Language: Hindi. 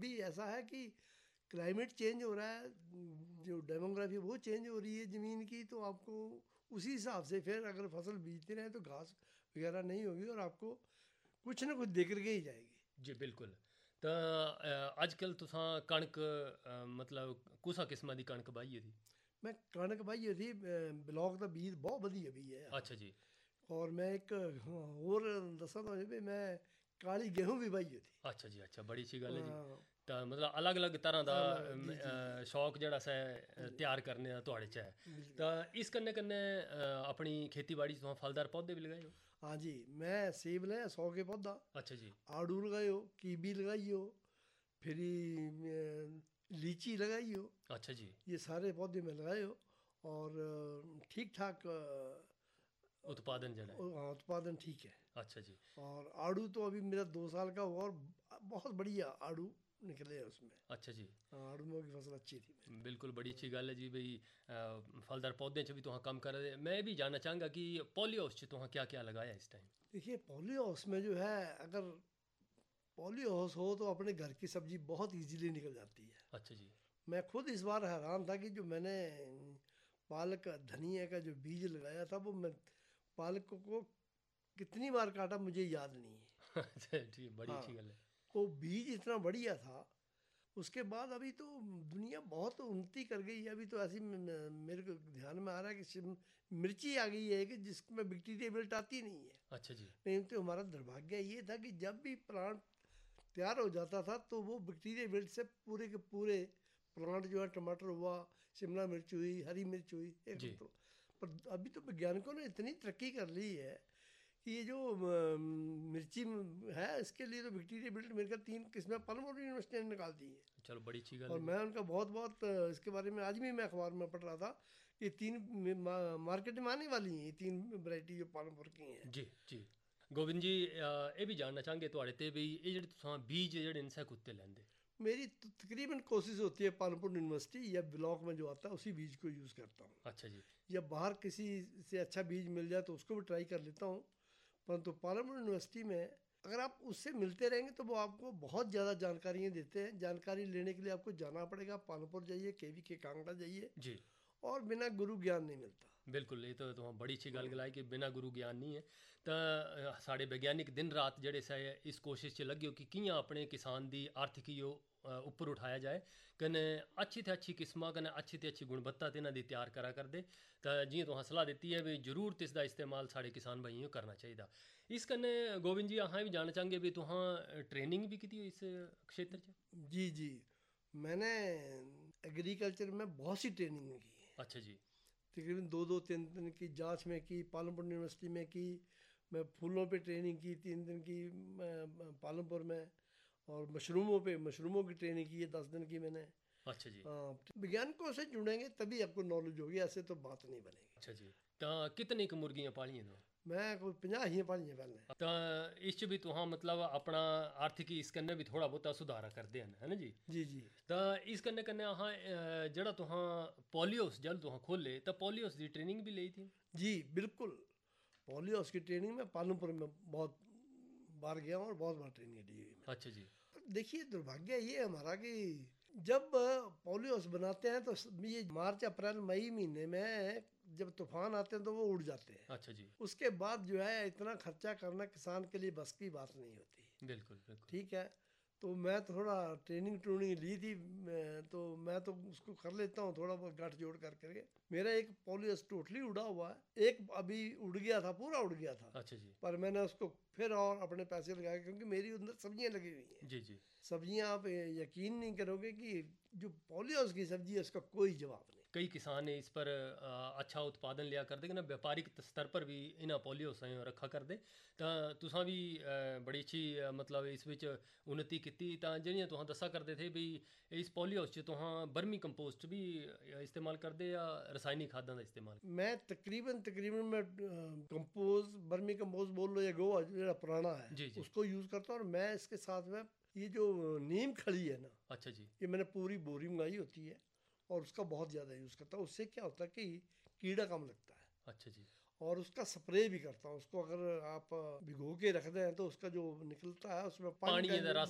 अभी ऐसा है कि क्लाइमेट चेंज हो रहा है, जो डेमोग्राफी वो चेंज हो रही है ज़मीन की, तो आपको उसी हिसाब से फिर अगर फसल बीजते रहें तो घास वगैरह नहीं होगी और आपको कुछ ना कुछ दिख के ही जाएगी। जी बिल्कुल। तो अजकल तुसां कणक मतलब कुसा किस्मा दी कणक बाही थी? मैं कणक भाई ये थी ब्लॉक का बीज बहुत वधिया भी है हाँ। अच्छा जी। और मैं एक और दसा तो भी मैं काली गेहूं भी बाई थी। अच्छा जी, अच्छा, बड़ी अच्छी गल है जी। हाँ, तो मतलब अलग अलग तरह का अलग जी जी जी शौक जड़ा सा जी, तैयार करने दा तुहाड़े च है। बिल्कुल। तो इस कन्नै कन्नै अपनी खेती बाड़ी च तुहां फलदार पौधे भी लगाए हो? हाँ जी, मैं सेब लगाया 100 के पौधा, अच्छा जी। आड़ू लगायो, कीवी लगाइयो, फिर लीची लगाइयो। अच्छा जी। ये सारे पौधे में लगाए हो और ठीक ठाक उत्पादन जड़ा है। हाँ, उत्पादन ठीक है। अच्छा जी। और आड़ू तो अभी मेरा 2 साल का हुआ और बहुत बढ़िया आड़ू निकले हैं उसमें। अच्छा जी। हाँ, आड़ू की फसल अच्छी थी मेरी। बिल्कुल बड़ी अच्छी गल है जी भाई। फलदार पौधे च भी तुहां कम कर रहे। मैं भी जानना चाहूँगा कि पॉली हाउस च तुहां क्या क्या लगाया इस टाइम? देखिए पॉली हाउस में जो है, अगर पॉली हाउस हो तो अपने घर की सब्जी बहुत इजीली निकल जाती है। अच्छा जी। मैं खुद इस बार हैरान था कि जो मैंने पालक धनिया का जो बीज लगाया था वो मैं पालक को कितनी बार काटा मुझे याद नहीं है। अच्छा ठीक, बड़ी हाँ, अच्छी गल है। वो बीज इतना बढ़िया था। उसके बाद अभी तो दुनिया बहुत उन्नति कर गई है। अभी तो ऐसी मेरे को ध्यान में आ रहा है कि मिर्ची आ गई है कि जिसमें बैक्टीरिया बिल्ट आती नहीं है। अच्छा जी। नहीं तो हमारा दुर्भाग्य ये था कि जब भी प्लांट तैयार हो जाता था तो वो बैक्टीरिया बिल्ट से पूरे के पूरे प्लांट जो है, टमाटर हुआ, शिमला मिर्च हुई, हरी मिर्च हुई, एक जी। तो पर अभी तो वैज्ञानिकों ने इतनी तरक्की कर ली है कि ये जो मिर्ची है इसके लिए तो बैक्टीरिया बिल्ट मेरे ख्याल 3 किस्में पल्मोनरी यूनिवर्सिटी ने निकाल दी है। चलो बड़ी अच्छी गल और है जी। मैं उनका बहुत बहुत इसके बारे में आज भी मैं अखबार में पढ़ रहा था कि 3 मार्केट में आने वाली हैं, ये 3 वैरायटी जो पालमपुर की हैं। जी जी। गोविंद जी, ये भी जानना चाहेंगे थोड़े ते भी ये जेह्ड़े तुसां बीज जेह्ड़े इनसे कुत्ते लैंदे? मेरी तो तकरीबन कोशिश होती है पालमपुर यूनिवर्सिटी या ब्लॉक में जो आता है उसी बीज को यूज़ करता हूँ। अच्छा जी। या बाहर किसी से अच्छा बीज मिल जाए तो उसको भी ट्राई कर लेता हूँ। परंतु पालमपुर यूनिवर्सिटी में अगर आप उससे मिलते रहेंगे तो वो आपको बहुत ज़्यादा जानकारियाँ देते हैं। जानकारी लेने के लिए आपको जाना पड़ेगा, पालमपुर जाइए, केवी के कांगड़ा जाइए, जी। और बिना गुरु ज्ञान नहीं मिलता। बिल्कुल, ये तो तुहां बड़ी अच्छी गल गलाई कि बिना गुरु ज्ञान नहीं है। तां साढ़े वैज्ञानिक दिन रात जेह्ड़े से इस कोशिश च लगे हो कि कि'यां अपने किसान दी आर्थिकी उप्पर उठाया जाए, कन्नै अच्छी ते अच्छी किस्मां कन्नै अच्छी ते अच्छी गुणवत्ता ते इन्हां दी त्यार करा करदे। तां जि'यां तुहां सलाह दित्ती है भी जरूर इसदा इस्तेमाल साढ़े किसान भाइयों करना चाहिदा। इस कन्नै गोविंद जी अहां बी जानना चाहंगे भी तुहां ट्रेनिंग भी कीती इस क्षेत्र च? जी जी, मैंने एग्रीकल्चर में बहुत सी ट्रेनिंग की है। अच्छा जी। तकरीबन 2-2 3 दिन की जांच में की, पालमपुर यूनिवर्सिटी में की। मैं फूलों पे ट्रेनिंग की 3 दिन की पालमपुर में। और मशरूमों की ट्रेनिंग की है 10 दिन की मैंने। अच्छा जी। हाँ, वैज्ञानिकों से जुड़ेंगे तभी आपको नॉलेज होगी, ऐसे तो बात नहीं बनेगी। अच्छा जी। तां कितनी क मुर्गियां पालियां तुहां? मैं कोई 50 ही पालियां पहले। तां इस च भी तुहां मतलब अपना आर्थिकी इस कन्नै भी थोड़ा बहुता सुधारा करदे हन, है ना जी? जी जी तां इस कन्नै कन्नै अहां जेह्ड़ा तुहां पॉली हाउस जल तुहां खोले तां पॉली हाउस दी ट्रेनिंग भी लेई थी? जी बिल्कुल। पॉली हाउस की ट्रेनिंग में पालमपुर में बहुत बार गया हूँ और बहुत बार ट्रेनिंग ली हुई अच्छा जी। मैंने। देखिए दुर्भाग्य ये है हमारा कि जब पॉली हाउस बनाते हैं तो ये मार्च अप्रैल मई महीने में जब तूफान आते हैं तो वो उड़ जाते हैं। अच्छा जी। उसके बाद जो है इतना खर्चा करना किसान के लिए बस की बात नहीं होती। बिल्कुल, बिल्कुल। ठीक है, तो मैं थोड़ा ट्रेनिंग ट्रूनिंग ली थी। तो मैं तो उसको कर लेता हूँ थोड़ा बहुत गांठ जोड़ कर करके। मेरा एक पॉलियस टोटली उड़ा हुआ है, एक अभी उड़ गया था, पूरा उड़ गया था। अच्छा जी। पर मैंने उसको फिर और अपने पैसे लगाए क्योंकि मेरी अंदर सब्जियां लगी हुई हैं। जी, जी। सब्जियां आप यकीन नहीं करोगे कि जो पॉलियस की सब्जी है उसका कोई जवाब नहीं। कई किसान इस पर अच्छा उत्पादन लिया करदे कि ना व्यापारिक स्तर पर भी इन्हां पॉली हाउसें रखा करदे। तां तुसां भी बड़ी अच्छी मतलब इस विच उन्नति कीती। तां जि'यां तुहां दस्सा करदे थे भी इस पॉली हाउस च तुहां बर्मी कंपोस्ट भी इस्तेमाल करदे या रासायनिक खादां दा इस्तेमाल? मैं तकरीबन तकरीबन मैं कंपोज बर्मी कंपोज बोल लो या गोवा जो पुराना है जी, जी। उसको यूज़ करता हूँ। और मैं इसके साथ में ये जो नीम खली है ना, अच्छा जी। ये मैंने पूरी बोरी मंगाई होती है और उसका बहुत ज़्यादा यूज़ करता हूँ। उससे क्या होता है कि कीड़ा कम लगता है। अच्छा जी। और उसका स्प्रे भी करता हूँ। उसको अगर आप भिगो के रख दें तो उसका जो निकलता है उसमें पानी पानी का दा जो रस